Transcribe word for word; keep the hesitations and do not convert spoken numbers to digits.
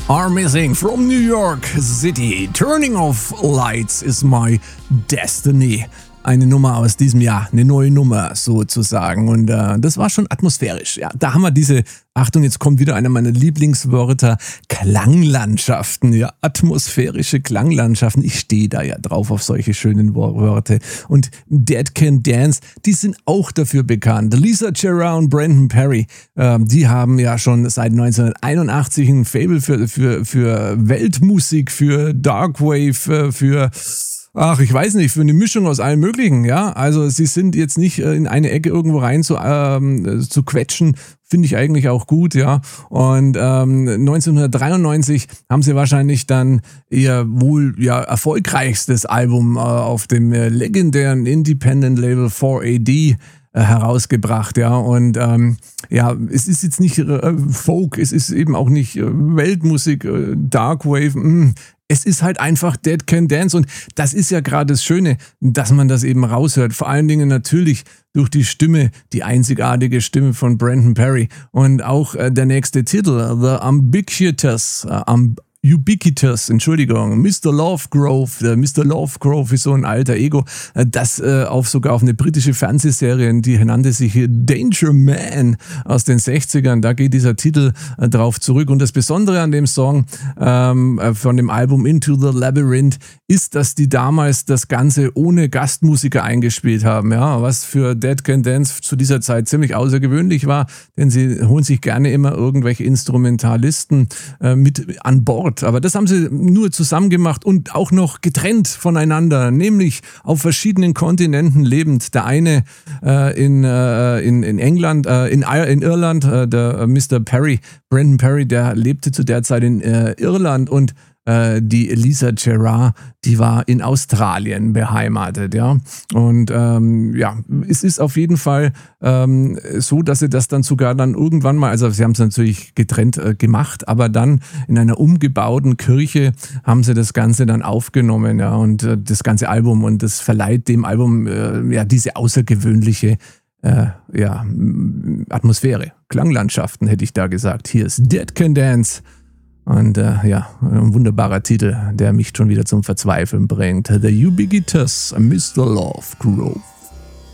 are missing from New York City. Turning off lights is my destiny. Eine Nummer aus diesem Jahr, eine neue Nummer sozusagen. Und äh, das war schon atmosphärisch. Ja, da haben wir diese, Achtung, jetzt kommt wieder einer meiner Lieblingswörter, Klanglandschaften. Ja, atmosphärische Klanglandschaften. Ich stehe da ja drauf auf solche schönen Wörter. Und Dead Can Dance, die sind auch dafür bekannt. Lisa Gerard und Brandon Perry, äh, die haben ja schon seit neunzehnhunderteinundachtzig ein Faible für, für, für Weltmusik, für Darkwave, für... Ach, ich weiß nicht, für eine Mischung aus allem Möglichen, ja. Also sie sind jetzt nicht in eine Ecke irgendwo rein zu, ähm, zu quetschen, finde ich eigentlich auch gut, ja. Und ähm, neunzehnhundertdreiundneunzig haben sie wahrscheinlich dann ihr wohl ja erfolgreichstes Album äh, auf dem äh, legendären Independent-Label four A D äh, herausgebracht, ja. Und ähm, ja, es ist jetzt nicht äh, Folk, es ist eben auch nicht äh, Weltmusik, äh, Darkwave, mh. Es ist halt einfach Dead Can Dance und das ist ja gerade das Schöne, dass man das eben raushört. Vor allen Dingen natürlich durch die Stimme, die einzigartige Stimme von Brandon Perry und auch äh, der nächste Titel, The Ubiquitous, äh, um, Ubiquitous, Entschuldigung, Mister Lovegrove. Der Mister Lovegrove ist so ein alter Ego, das äh, auf sogar auf eine britische Fernsehserie, die nannte sich Danger Man aus den sechzigern. Da geht dieser Titel äh, drauf zurück. Und das Besondere an dem Song ähm, von dem Album Into the Labyrinth ist, dass die damals das Ganze ohne Gastmusiker eingespielt haben. Ja, was für Dead Can Dance zu dieser Zeit ziemlich außergewöhnlich war, denn sie holen sich gerne immer irgendwelche Instrumentalisten äh, mit an Bord. Aber das haben sie nur zusammen gemacht und auch noch getrennt voneinander, nämlich auf verschiedenen Kontinenten lebend. Der eine äh, in, äh, in, in England, äh, in, in Irland, äh, der äh, Mister Perry, Brandon Perry, der lebte zu der Zeit in äh, Irland und die Lisa Gerard, die war in Australien beheimatet, ja. Und ähm, ja, es ist auf jeden Fall ähm, so, dass sie das dann sogar dann irgendwann mal, also sie haben es natürlich getrennt äh, gemacht, aber dann in einer umgebauten Kirche haben sie das Ganze dann aufgenommen, ja, und äh, das ganze Album und das verleiht dem Album äh, ja diese außergewöhnliche äh, ja, Atmosphäre, Klanglandschaften hätte ich da gesagt. Hier ist Dead Can Dance. Und äh, ja, ein wunderbarer Titel, der mich schon wieder zum Verzweifeln bringt. The Ubiquitous Mister Lovegrove.